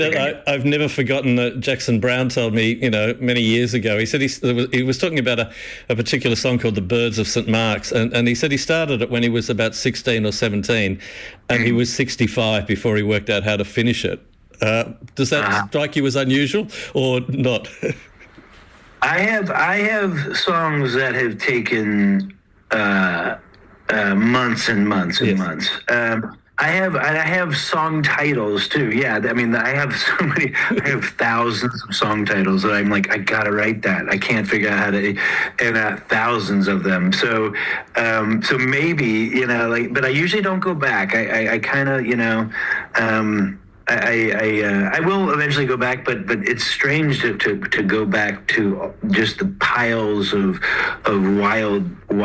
I've never forgotten that Jackson Browne told me, many years ago. He said he was talking about a particular song called "The Birds of St Mark's," and he said he started it when he was about 16 or 17, and he was 65 before he worked out how to finish it. Does that strike you as unusual or not? I have songs that have taken months and months and months. I have song titles too. Yeah, I mean, I have thousands of song titles that I'm like, I gotta write that. I can't figure out how to, and thousands of them. So maybe, but I usually don't go back. I kind of, I will eventually go back, but it's strange to go back to just the piles of wild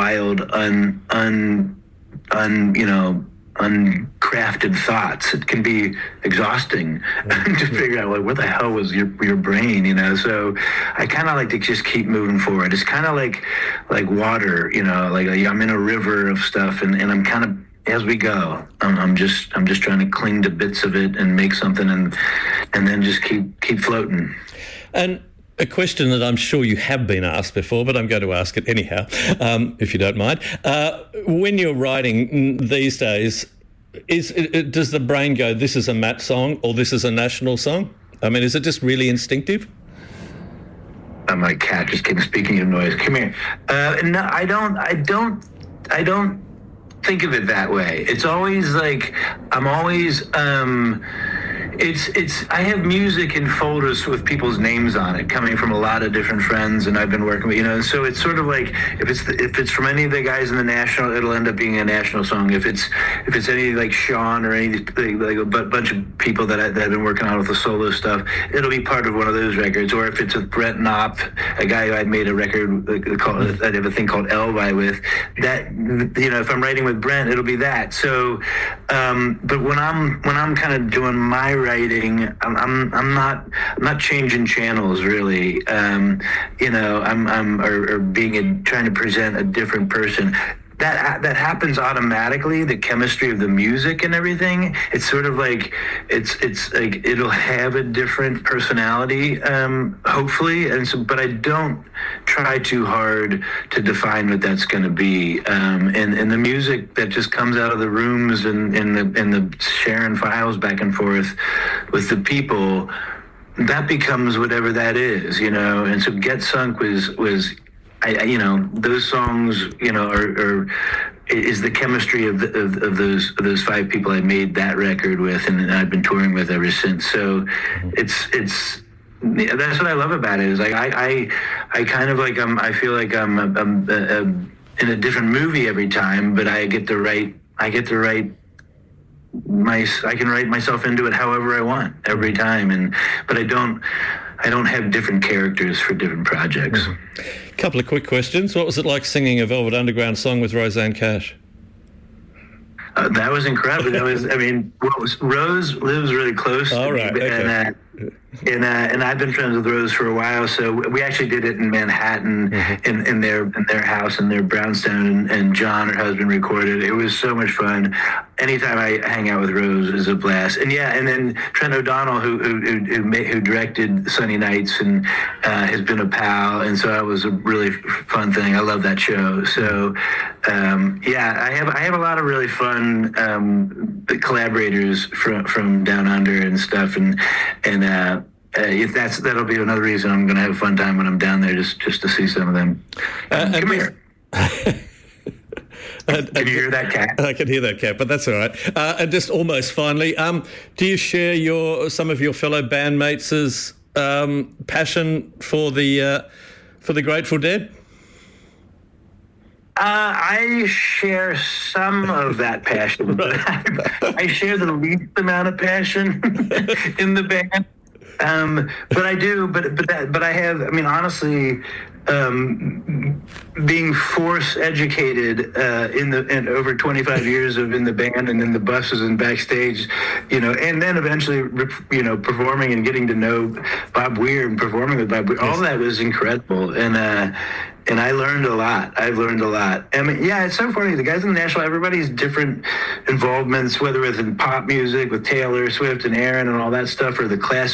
uncrafted thoughts. It can be exhausting to figure out, like, what the hell was your brain, So I kind of like to just keep moving forward. It's kind of like water, like I'm in a river of stuff, and I'm kind of, as we go, I'm just trying to cling to bits of it and make something, and then just keep floating. And a question that I'm sure you have been asked before, but I'm going to ask it anyhow, if you don't mind. When you're writing these days, does the brain go, this is a Matt song or this is a national song? I mean, is it just really instinctive? My cat just came, speaking of noise. Come here. No, I don't think of it that way. It's always like, I'm always, I have music in folders with people's names on it, coming from a lot of different friends, and I've been working with, so it's sort of like, if it's from any of the guys in the national, it'll end up being a national song. If it's any like Sean or any like a bunch of people that I've been working on with the solo stuff, it'll be part of one of those records. Or if it's with Brent Knopp, a guy who I made a record called, I have a thing called Elvi with, that, if I'm writing with Brent, it'll be that. So, but when I'm kind of doing my writing, I'm not changing channels really. I'm trying to present a different person. That happens automatically. The chemistry of the music and everything. It's sort of like it's like it'll have a different personality, hopefully. And so, but I don't try too hard to define what that's going to be. And the music that just comes out of the rooms and the sharing files back and forth with the people, that becomes whatever that is, And so Get Sunk was. Those songs, is the chemistry of those five people I made that record with, and I've been touring with ever since. So it's that's what I love about it. Is like I kind of like I feel like I'm in a different movie every time, but I can write myself into it however I want every time, but I don't have different characters for different projects. Couple of quick questions. What was it like singing a Velvet Underground song with Rosanne Cash? That was incredible. Rose lives really close to me. Okay. And I've been friends with Rose for a while, so we actually did it in Manhattan, in their house in their brownstone, and John, her husband, recorded. It was so much fun. Anytime I hang out with Rose is a blast. And and then Trent O'Donnell, who directed Sunny Nights and has been a pal, and so that was a really fun thing. I love that show. So I have a lot of really fun collaborators from down under and stuff, and if that'll be another reason I'm going to have a fun time when I'm down there, just to see some of them. Come here. Can you hear that cat? I can hear that cat, but that's all right. And just almost finally, do you share some of your fellow bandmates' passion for the Grateful Dead? I share some of that passion, but I share the least amount of passion in the band. But I do. But I have. I mean, honestly, being force educated in over 25 years of in the band and in the buses and backstage, and then eventually, performing and getting to know Bob Weir and performing with Bob Weir, all that was incredible. and I learned a lot. I've learned a lot. I mean, yeah, it's so funny. The guys in the National, everybody's different involvements, whether it's in pop music with Taylor Swift and Aaron and all that stuff, or the classic